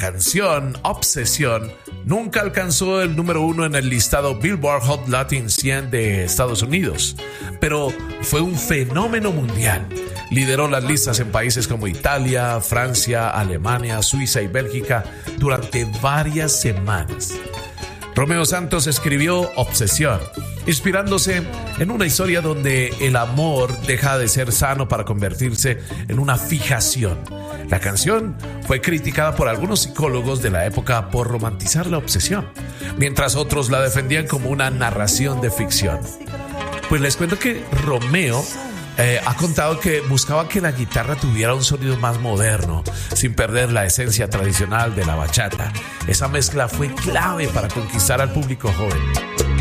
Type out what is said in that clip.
canción Obsesión nunca alcanzó el número 1 en el listado Billboard Hot Latin 100 de Estados Unidos, pero fue un fenómeno mundial. Lideró las listas en países como Italia, Francia, Alemania, Suiza y Bélgica durante varias semanas. Romeo Santos escribió Obsesión, inspirándose en una historia donde el amor deja de ser sano para convertirse en una fijación. La canción fue criticada por algunos psicólogos de la época por romantizar la obsesión, mientras otros la defendían como una narración de ficción. Pues les cuento que Romeo ha contado que buscaba que la guitarra tuviera un sonido más moderno, sin perder la esencia tradicional de la bachata. Esa mezcla fue clave para conquistar al público joven.